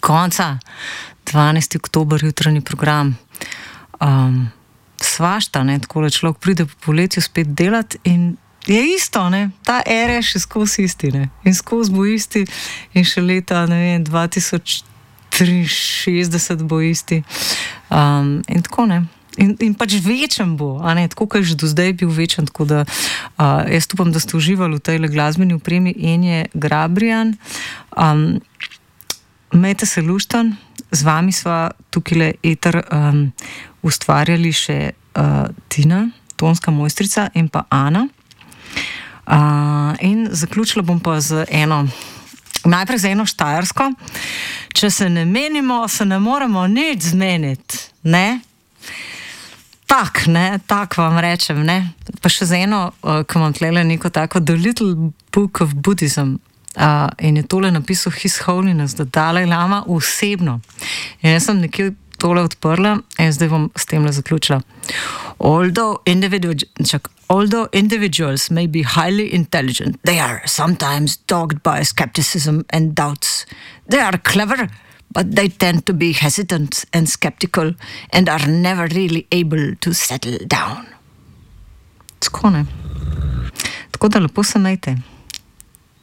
konca. 12. oktober, jutranji program. Svašta, ne, tako da človek pride po poletju spet delati in je isto, ne, ta era je še skozi isti, ne, in skozi bo isti in še leta, ne vem, 2063 bo isti. In tako, ne. In pač večen bo, a ne, tako kot je že do zdaj bil večen, tako da jaz upam, da ste uživali v tej glasbeni opremi Enje Grabrijan. Imejte se luštan, z vami sva tukaj eter ustvarjali še Tina, tonska mojstrica in pa Ana. In zaključila bom pa najprej z eno štajersko. Če se ne menimo, se ne moremo nič zmeniti, ne? Tak, ne, tak vam rečem, ne. Pa še z eno, ko imam tlele neko tako The Little Book of Buddhism, in je tole napisal His Holiness, the Dalai Lama osebno. In jaz sem nekje tole odprla in zdaj bom s temle zaključila. Although individuals may be highly intelligent, they are sometimes dogged by skepticism and doubts. They are clever, but they tend to be hesitant and skeptical and are never really able to settle down. Tako, ne. Tako da lepo se imejte.